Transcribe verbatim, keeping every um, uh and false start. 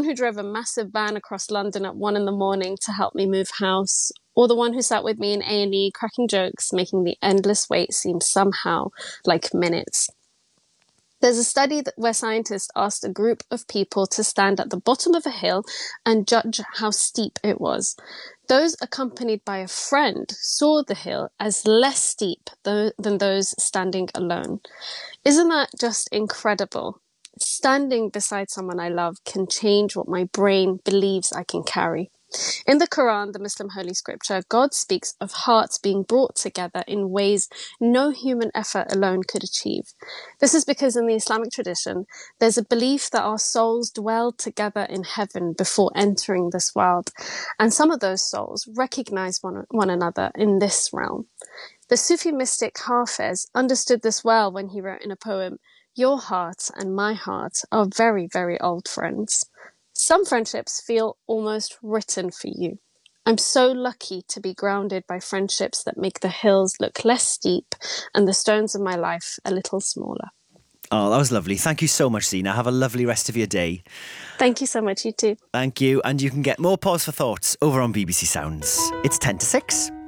one who drove a massive van across London at one in the morning to help me move house, or the one who sat with me in A and E cracking jokes, making the endless wait seem somehow like minutes. There's a study that, where scientists asked a group of people to stand at the bottom of a hill and judge how steep it was. Those accompanied by a friend saw the hill as less steep th- than those standing alone. Isn't that just incredible? Standing beside someone I love can change what my brain believes I can carry. In the Quran, the Muslim holy scripture, God speaks of hearts being brought together in ways no human effort alone could achieve. This is because in the Islamic tradition, there's a belief that our souls dwell together in heaven before entering this world, and some of those souls recognize one, one another in this realm. The Sufi mystic Hafez understood this well when he wrote in a poem, "Your heart and my heart are very, very old friends. Some friendships feel almost written for you. I'm so lucky to be grounded by friendships that make the hills look less steep and the stones of my life a little smaller." Oh, that was lovely. Thank you so much, Zena. Have a lovely rest of your day. Thank you so much, you too. Thank you. And you can get more Pause for Thoughts over on B B C Sounds. It's ten to six.